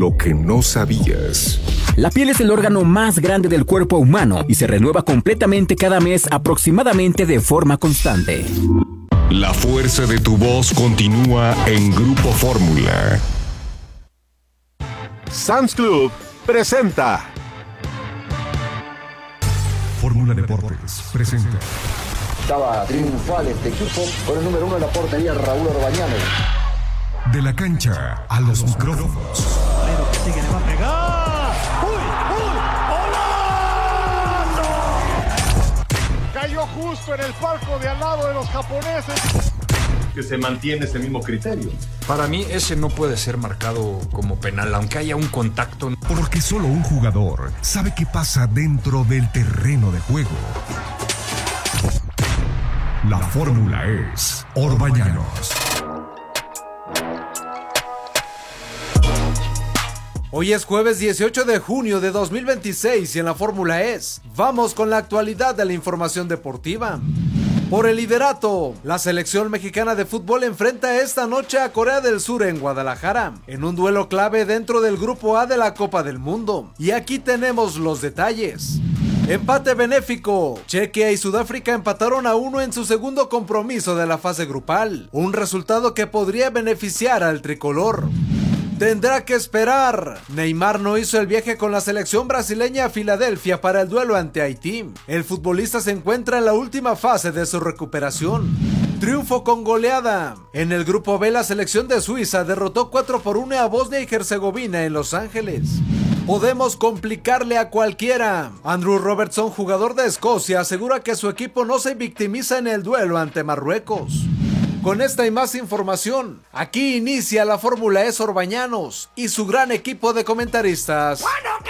lo que no sabías. La piel es el órgano más grande del cuerpo humano y se renueva completamente cada mes aproximadamente de forma constante. La fuerza de tu voz continúa en Grupo Fórmula. Sam's Club presenta Fórmula Deportes presenta. Estaba triunfal este equipo con el número 1 de la portería, Raúl Orbañanos. De la cancha a los micrófonos. Pero que sigue, le va a pegar. ¡Uy! ¡Golazo! Cayó justo en el palco de al lado de los japoneses. Que se mantiene ese mismo criterio. Para mí ese no puede ser marcado como penal, aunque haya un contacto. Porque solo un jugador sabe qué pasa dentro del terreno de juego. La fórmula es Orbañanos. Hoy es jueves 18 de junio de 2026 y en la Fórmula es. Vamos con la actualidad de la información deportiva. Por el liderato, la selección mexicana de fútbol enfrenta esta noche a Corea del Sur en Guadalajara, en un duelo clave dentro del Grupo A de la Copa del Mundo. Y aquí tenemos los detalles. Empate benéfico. Chequia y Sudáfrica empataron a 1 en su segundo compromiso de la fase grupal, un resultado que podría beneficiar al tricolor. Tendrá que esperar. Neymar no hizo el viaje con la selección brasileña a Filadelfia para el duelo ante Haití. El futbolista se encuentra en la última fase de su recuperación. Triunfo con goleada. En el grupo B, la selección de Suiza derrotó 4-1 a Bosnia y Herzegovina en Los Ángeles. Podemos complicarle a cualquiera. Andrew Robertson, jugador de Escocia, asegura que su equipo no se victimiza en el duelo ante Marruecos. Con esta y más información, aquí inicia la Fórmula E Orbañanos y su gran equipo de comentaristas. ¡Bueno, qué